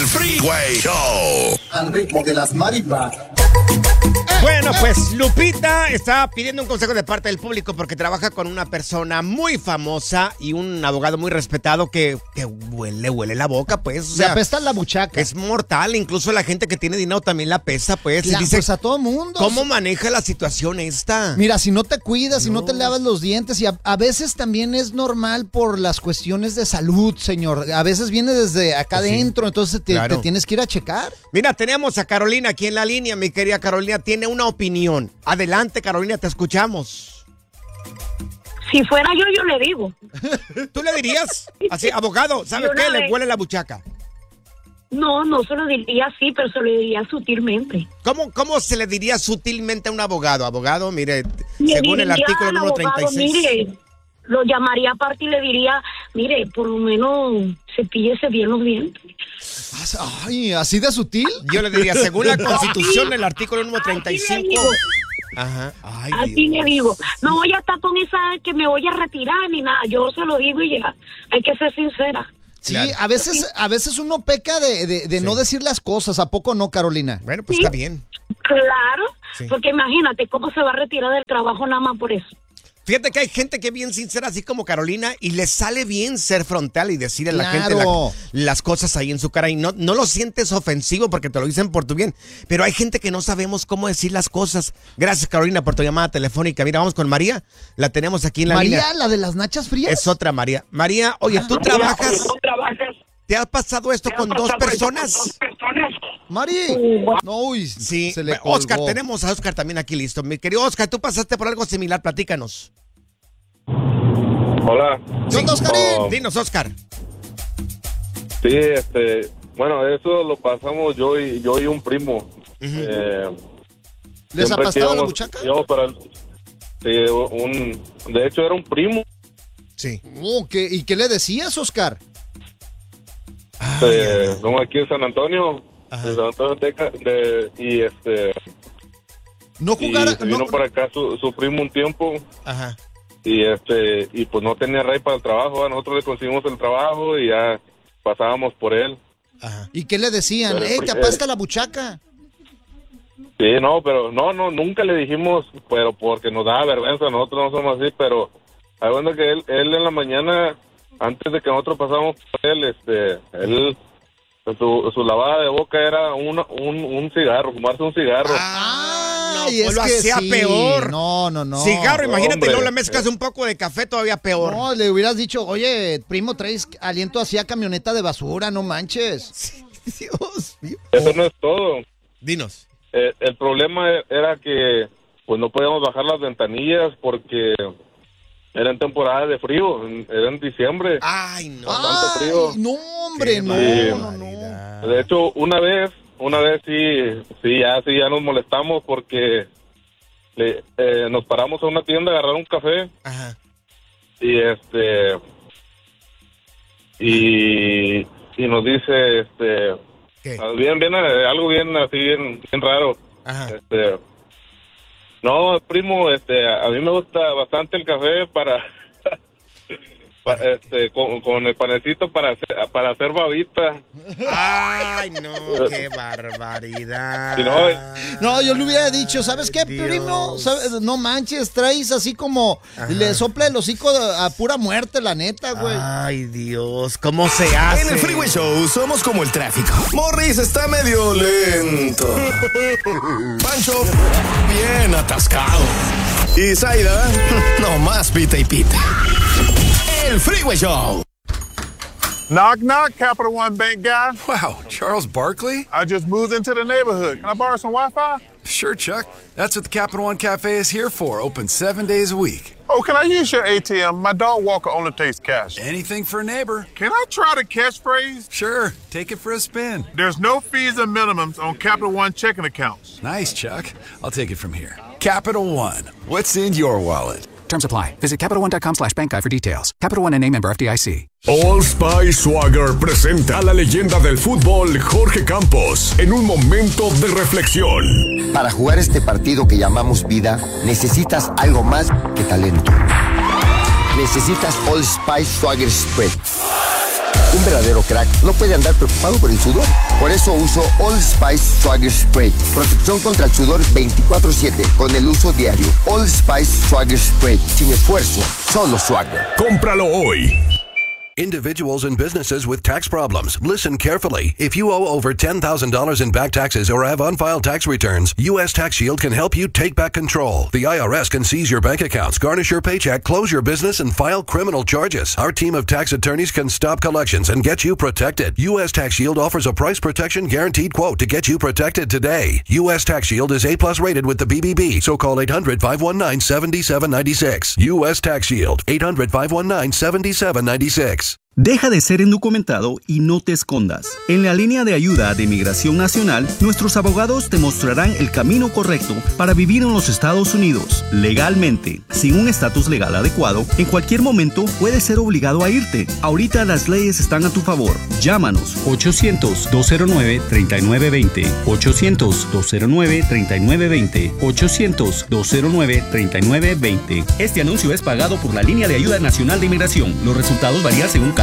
Freeway Show. Al ritmo de las marimbas. Bueno, pues Lupita está pidiendo un consejo de parte del público porque trabaja con una persona muy famosa y un abogado muy respetado que huele la boca, pues. O sea, le apesta la buchaca. Es mortal, incluso la gente que tiene dinero también la apesta, pues. Claro, y dice, pues a todo mundo. ¿cómo maneja la situación esta? Mira, si no te cuidas, si no te lavas los dientes, y a veces también es normal por las cuestiones de salud, señor. A veces viene desde acá adentro, entonces te tienes que ir a checar. Mira, tenemos a Carolina aquí en la línea, mi querida Carolina, tiene una opinión. Adelante, Carolina, te escuchamos. Si fuera yo le digo. ¿Tú le dirías? Así, abogado, ¿sabes qué? Le huele la buchaca. No se lo diría así, pero se lo diría sutilmente. ¿Cómo se le diría sutilmente a un abogado? Abogado, mire, Le según el artículo número 36. Mire, lo llamaría aparte y le diría, mire, por lo menos cepíllese bien los dientes. Ay, ¿así de sutil? Yo le diría, según la Constitución, el artículo número 35. Ajá. Ay, así le digo. No voy a estar con esa que me voy a retirar ni nada. Yo se lo digo y ya. Hay que ser sincera. Sí, claro. a veces uno peca de no decir las cosas. ¿A poco no, Carolina? Bueno, pues está bien. Claro, porque imagínate cómo se va a retirar del trabajo nada más por eso. Fíjate que hay gente que es bien sincera, así como Carolina, y le sale bien ser frontal y decirle a la gente las cosas ahí en su cara. Y no lo sientes ofensivo porque te lo dicen por tu bien. Pero hay gente que no sabemos cómo decir las cosas. Gracias, Carolina, por tu llamada telefónica. Mira, vamos con María. La tenemos aquí en la línea. ¿María, la de las nachas frías? Es otra María. María, oye, ¿tú trabajas? ¿Te ha pasado esto con dos personas? Mari. No, uy, sí. Se le colgó. Oscar, tenemos a Oscar también aquí listo. Mi querido Oscar, tú pasaste por algo similar, platícanos. Hola. Sí. Oscarín. Dinos, Oscar. Sí, bueno, eso lo pasamos yo y un primo. ¿Les ha pasado la buchaca? De hecho era un primo. Sí. ¿Y qué le decías, Oscar? Como aquí en San Antonio. Ajá. De San Antonio, Texas, No jugara. Y vino para acá su primo un tiempo. Ajá. Y pues no tenía rey para el trabajo. Nosotros le conseguimos el trabajo y ya pasábamos por él. Ajá. ¿Y qué le decían? ¿Te apesta la buchaca? Sí, pero nunca le dijimos, pero porque nos daba vergüenza. Nosotros no somos así, pero hay cuenta que él en la mañana, antes de que nosotros pasáramos por él, él su lavada de boca era un cigarro, fumarse un cigarro. Pues lo hacía peor. No. Cigarro, imagínate, hombre. no le mezclas un poco de café, todavía peor. No, le hubieras dicho, oye, primo, traes aliento hacia camioneta de basura, no manches. Dios mío. Eso no es todo. Dinos. El problema era que pues no podíamos bajar las ventanillas porque era en temporada de frío, era en diciembre. Ay, no. Bastante frío. No, hombre, no. De hecho, una vez sí, ya nos molestamos porque nos paramos a una tienda a agarrar un café. Ajá. Y nos dice, ¿qué? bien, algo bien así, bien raro. Ajá. No, primo, a mí me gusta bastante el café para con el panecito para hacer babita. Ay, no, qué barbaridad. No, yo le hubiera dicho, ¿sabes qué, Dios. primo? No manches, traes así como le sopla el hocico a pura muerte, la neta, güey. Ay, Dios, ¿cómo se hace? En el Freeway Show somos como el tráfico. Morris está medio lento. Pancho, bien atascado. Y Zaida, nomás pita y pita. El Freeway Show. Knock, knock, Capital One Bank guy. Wow, Charles Barkley? I just moved into the neighborhood. Can I borrow some Wi-Fi? Sure, Chuck. That's what the Capital One Cafe is here for, open 7 days a week. Oh, can I use your ATM? My dog Walker only takes cash. Anything for a neighbor. Can I try the catchphrase? Sure, take it for a spin. There's no fees and minimums on Capital One checking accounts. Nice, Chuck. I'll take it from here. Capital One. What's in your wallet? Terms apply. Visit CapitalOne.com/bankguide for details. Capital One N.A. member FDIC. Old Spice Swagger presenta a la leyenda del fútbol Jorge Campos en un momento de reflexión. Para jugar este partido que llamamos vida, necesitas algo más que talento. Necesitas Old Spice Swagger Spread. Un verdadero crack no puede andar preocupado por el sudor. Por eso uso Old Spice Swagger Spray. Protección contra el sudor 24/7 con el uso diario. Old Spice Swagger Spray. Sin esfuerzo, solo Swagger. Cómpralo hoy. Individuals and businesses with tax problems. Listen carefully. If you owe over $10,000 in back taxes or have unfiled tax returns, U.S. Tax Shield can help you take back control. The IRS can seize your bank accounts, garnish your paycheck, close your business, and file criminal charges. Our team of tax attorneys can stop collections and get you protected. U.S. Tax Shield offers a price protection guaranteed quote to get you protected today. U.S. Tax Shield is A+ rated with the BBB, so call 800-519-7796. U.S. Tax Shield, 800-519-7796. Deja de ser indocumentado y no te escondas. En la línea de ayuda de Migración Nacional, nuestros abogados te mostrarán el camino correcto para vivir en los Estados Unidos legalmente. Sin un estatus legal adecuado, en cualquier momento puedes ser obligado a irte. Ahorita las leyes están a tu favor. Llámanos 800-209-3920, 800-209-3920, 800-209-3920. Este anuncio es pagado por la línea de ayuda nacional de inmigración. Los resultados varían según